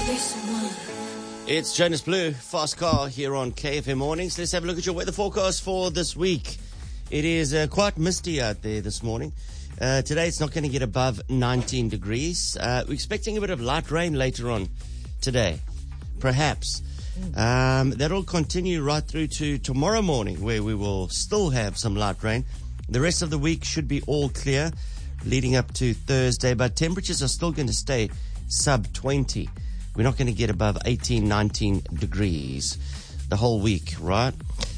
It's Jonas Blue, Fast Car here on KFM Mornings. Let's have a look at your weather forecast for this week. It is quite misty out there this morning. Today it's not going to get above 19 degrees. We're expecting a bit of light rain later on today, perhaps. That'll continue right through to tomorrow morning, where we will still have some light rain. The rest of the week should be all clear leading up to Thursday, but temperatures are still going to stay sub 20. We're not going to get above 18, 19 degrees the whole week, right?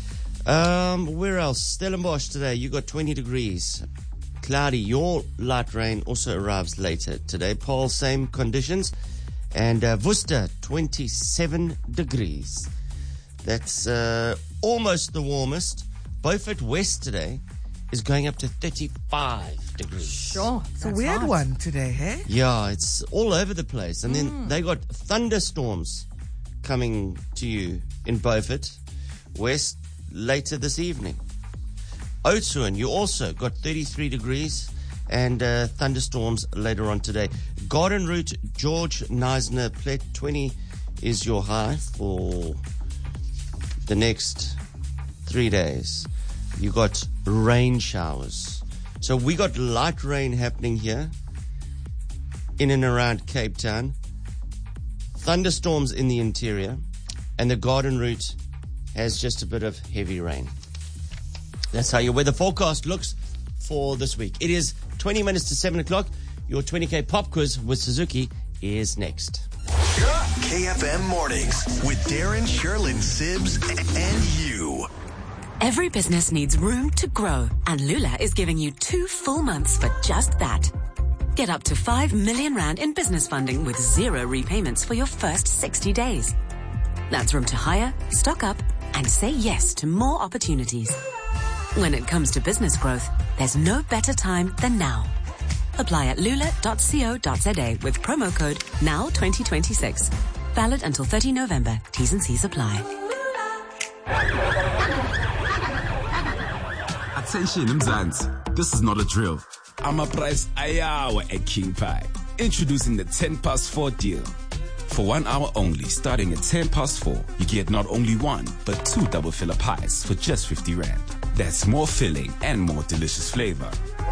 Where else? Stellenbosch today, you got 20 degrees. Cloudy, your light rain also arrives later today. Paul, same conditions. And Worcester, 27 degrees. That's almost the warmest. Beaufort West today is going up to 35 degrees. Sure. It's a weird one today, hey? Yeah, it's all over the place. And then they got thunderstorms coming to you in Beaufort West later this evening. Oudtshoorn, you also got 33 degrees and thunderstorms later on today. Garden Route, George Neisner, Plet, 20 is your high for the next 3 days. You got rain showers. So we got light rain happening here in and around Cape Town. Thunderstorms in the interior. And the Garden Route has just a bit of heavy rain. That's how your weather forecast looks for this week. It is 20 minutes to 7 o'clock. Your 20K pop quiz with Suzuki is next. KFM Mornings with Darren, Sherlyn, Sibbs, and you. Every business needs room to grow, and Lula is giving you 2 full months for just that. Get up to 5 million rand in business funding with 0 repayments for your first 60 days. That's room to hire, stock up, and say yes to more opportunities. When it comes to business growth, there's no better time than now. Apply at lula.co.za with promo code NOW2026. Valid until 30 November. T's and C's apply. Attention Mzansi, this is not a drill. I'm a price ayawa at King Pie. Introducing the 10 past 4 deal. For 1 hour only, starting at 10 past 4, you get not only 1, but 2 double filler pies for just 50 Rand. That's more filling and more delicious flavor.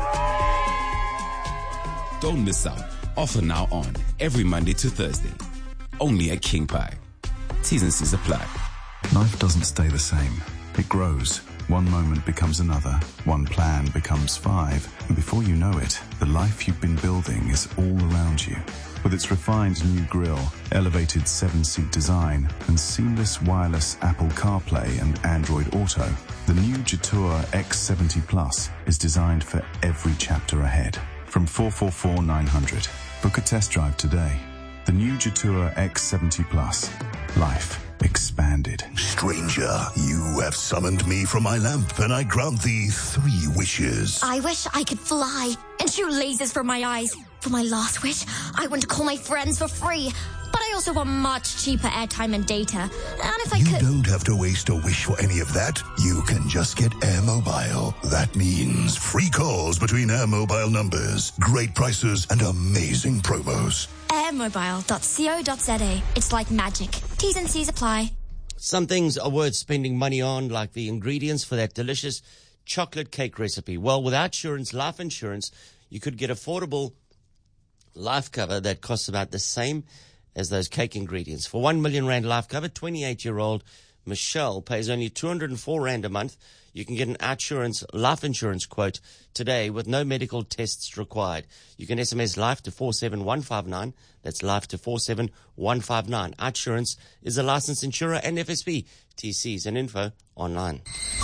Don't miss out. Offer now on every Monday to Thursday. Only at King Pie. T's and C's apply. Life doesn't stay the same. It grows. One moment becomes another. One plan becomes 5. And before you know it, the life you've been building is all around you. With its refined new grille, elevated 7-seat design, and seamless wireless Apple CarPlay and Android Auto, the new Jetour X70 Plus is designed for every chapter ahead. From 444-900. Book a test drive today. The new Jetour X70 Plus. Life expanded. Stranger, you have summoned me from my lamp, and I grant thee 3 wishes. I wish I could fly and shoot lasers from my eyes. For my last wish, I want to call my friends for free. But I also want much cheaper airtime and data. And if I could... You don't have to waste a wish for any of that. You can just get Air Mobile. That means free calls between Air Mobile numbers, great prices, and amazing promos. Airmobile.co.za. It's like magic. T's and C's apply. Some things are worth spending money on, like the ingredients for that delicious chocolate cake recipe. Well, with Outsurance Life Insurance, you could get affordable life cover that costs about the same as those cake ingredients. For 1 million Rand life cover, 28-year-old Michelle pays only 204 Rand a month. You can get an Outsurance life insurance quote today with no medical tests required. You can SMS life to 47159. That's life to 47159. Outsurance is a licensed insurer and FSP. TCs and info online.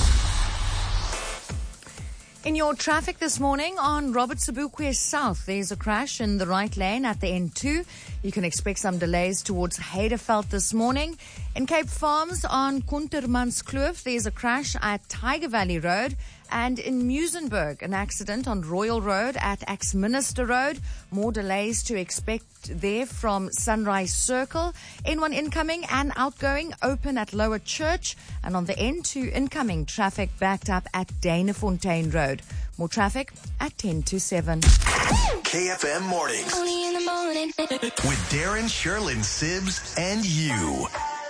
In your traffic this morning on Robert Sobukwe South, there's a crash in the right lane at the N2. You can expect some delays towards Heideveld this morning. In Cape Farms on Kuntermanskloof, there's a crash at Tiger Valley Road. And in Muizenberg, an accident on Royal Road at Axminster Road. More delays to expect there from Sunrise Circle. N1 incoming and outgoing open at Lower Church. And on the N2 incoming, traffic backed up at Danafontein Road. More traffic at 10 to 7. KFM Mornings Only in the morning. with Darren, Sherlyn, Sibbs, and you.